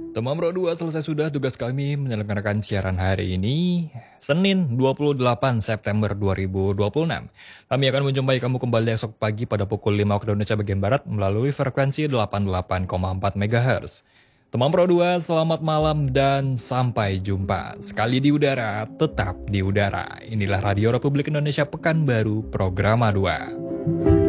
Teman Pro 2 selesai sudah tugas kami menyelenggarakan siaran hari ini, Senin 28 September 2026. Kami akan menjumpai kamu kembali esok pagi pada pukul 5 waktu Indonesia bagian Barat melalui frekuensi 88,4 MHz. Teman Pro 2, selamat malam dan sampai jumpa. Sekali di udara, tetap di udara. Inilah Radio Republik Indonesia Pekanbaru, Programa 2.